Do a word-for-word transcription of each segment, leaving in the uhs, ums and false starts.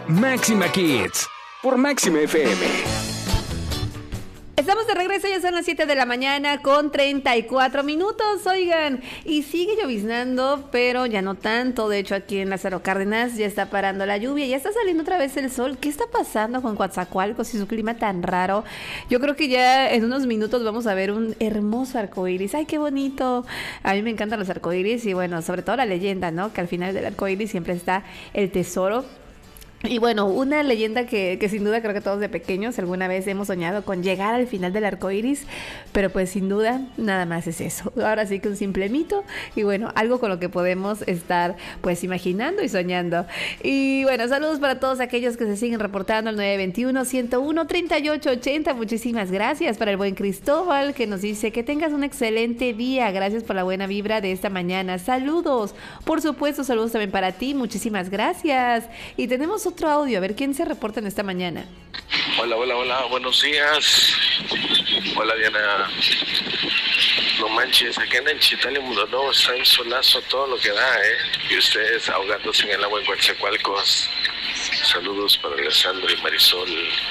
Máxima Kids por Máxima F M. Estamos de regreso, ya son las siete de la mañana con treinta y cuatro minutos, oigan, y sigue lloviznando, pero ya no tanto. De hecho, aquí en Lázaro Cárdenas ya está parando la lluvia, ya está saliendo otra vez el sol. ¿Qué está pasando con Coatzacoalcos y su clima tan raro? Yo creo que ya en unos minutos vamos a ver un hermoso arcoíris. ¡Ay, qué bonito! A mí me encantan los arcoíris y bueno, sobre todo la leyenda, ¿no? Que al final del arcoíris siempre está el tesoro. Y bueno, una leyenda que, que sin duda creo que todos de pequeños alguna vez hemos soñado con llegar al final del arco iris, pero pues sin duda nada más es eso. Ahora sí que un simple mito y bueno, algo con lo que podemos estar pues imaginando y soñando. Y bueno, saludos para todos aquellos que se siguen reportando al nueve dos uno, uno cero uno, tres ocho ocho cero. Muchísimas gracias para el buen Cristóbal que nos dice que tengas un excelente día. Gracias por la buena vibra de esta mañana. Saludos. Por supuesto, saludos también para ti. Muchísimas gracias. Y tenemos otro audio, a ver quién se reporta en esta mañana. Hola, hola, hola, buenos días. Hola, Diana. No manches, aquí anda en Chitalia Mundo Nuevo, está en solazo todo lo que da, ¿eh? Y ustedes ahogándose en el agua en Coatzacoalcos. Saludos para Alessandro y Marisol.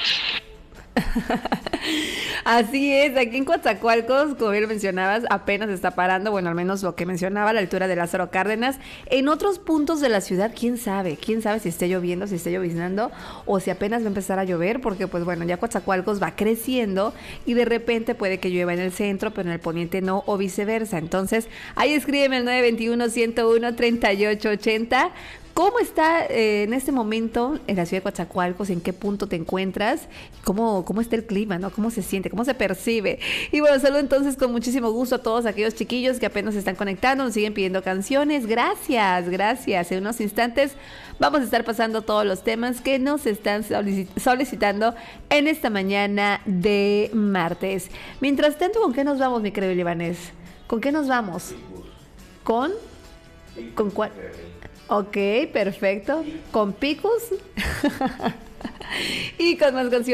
Así es, aquí en Coatzacoalcos, como bien lo mencionabas, apenas está parando, bueno, al menos lo que mencionaba a la altura de Lázaro Cárdenas. En otros puntos de la ciudad, quién sabe, quién sabe si esté lloviendo, si esté lloviznando o si apenas va a empezar a llover, porque pues bueno, ya Coatzacoalcos va creciendo y de repente puede que llueva en el centro, pero en el poniente no, o viceversa. Entonces, ahí escríbeme al nueve dos uno, uno cero uno, tres ocho ocho cero. ¿Cómo está eh, en este momento en la ciudad de Coatzacoalcos? ¿En qué punto te encuentras? ¿Cómo, cómo está el clima, no? ¿Cómo se siente? ¿Cómo se percibe? Y bueno, saludo entonces con muchísimo gusto a todos aquellos chiquillos que apenas se están conectando, nos siguen pidiendo canciones. Gracias, gracias. En unos instantes vamos a estar pasando todos los temas que nos están solicitando en esta mañana de martes. Mientras tanto, ¿con qué nos vamos, mi querido Libanés? ¿Con qué nos vamos? ¿Con? ¿Con cuál? Ok, perfecto. Con Picus y con más canciones.